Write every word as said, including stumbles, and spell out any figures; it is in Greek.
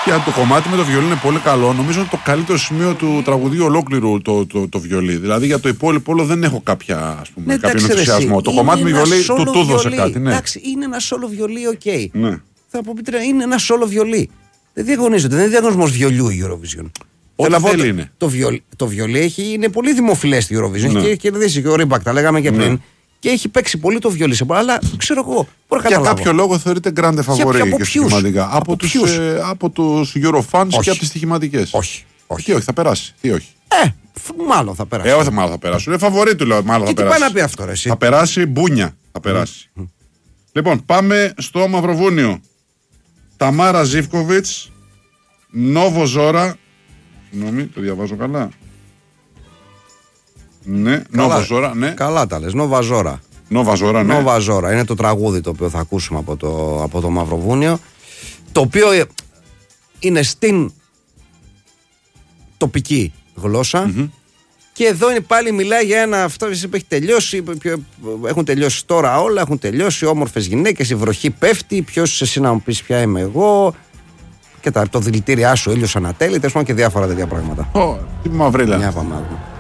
Και το κομμάτι με το βιολί είναι πολύ καλό. Νομίζω είναι το καλύτερο σημείο του τραγουδίου ολόκληρου το, το, το βιολί. Δηλαδή για το υπόλοιπο όλο δεν έχω κάποια, ας πούμε, ναι, κάποιον ενθουσιασμό. Το κομμάτι με βιολί του του έδωσε κάτι. Ναι. Εντάξει, είναι ένα solo βιολί, οκ. Okay. Ναι. Θα πω πείτε, είναι ένα solo βιολί. Δεν διαγωνίζεται, δεν είναι διαγωνισμό βιολιού η Eurovision. Ό,τι θέλει είναι. Το, βιολί, το βιολί έχει, είναι πολύ δημοφιλές στη Eurovision. Ναι. Έχει κερδίσει και ο Ρίμπακ, τα λέγαμε και πριν. Ναι. Και έχει παίξει πολύ το βιολί σε πολλά, αλλά ξέρω εγώ. Για κάποιο λόγο θεωρείται grande favorite και στοιχηματικά. Από τους, ε, από τους Eurofans και από τις στοιχηματικές. Όχι. Όχι. Τι όχι, θα περάσει. Τι όχι. Ε, μάλλον θα περάσει. Ε, όχι, μάλλον θα περάσει. Είναι φαβορί του λέω. Μάλλον και θα τι περάσει. πάει να πει αυτό, ρε, εσύ. Θα περάσει μπούνια. Θα περάσει. Mm. Λοιπόν, πάμε στο Μαυροβούνιο. Ταμάρα Ζίβκοβιτς, Νόβο Ζόρα. Συγγνώμη, το διαβάζω καλά. Ναι, Νόβο Ζόρα, ναι. Καλά τα λες, Νόβα Ζόρα. Νόβα Ζόρα, ναι. Νόβα Ζόρα. Είναι το τραγούδι το οποίο θα ακούσουμε από το, από το Μαυροβούνιο. Το οποίο είναι στην τοπική γλώσσα. Mm-hmm. Και εδώ είναι πάλι μιλάει για ένα αυτό που έχει τελειώσει. Έχουν τελειώσει τώρα όλα, έχουν τελειώσει. Όμορφες γυναίκες, η βροχή πέφτει. Ποιος εσύ να μου πεις ποια είμαι εγώ. Και τα, το δηλητήριά σου, ήλιος ανατέλει. Τέλος πάντων και διάφορα τέτοια πράγματα. Oh, τι μαυρίλα. Μια πάμε.